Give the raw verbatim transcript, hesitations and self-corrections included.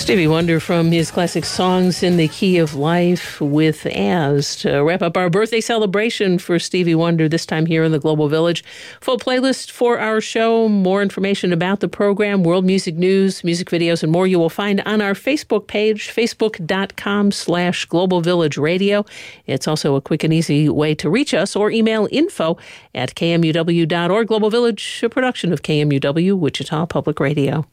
Stevie Wonder from his classic Songs in the Key of Life with As to wrap up our birthday celebration for Stevie Wonder, this time here in the Global Village. Full playlist for our show, more information about the program, world music news, music videos, and more you will find on our Facebook page, facebook.com slash Global Village Radio. It's also a quick and easy way to reach us or email info at K M U W dot org. Global Village, a production of K M U W, Wichita Public Radio.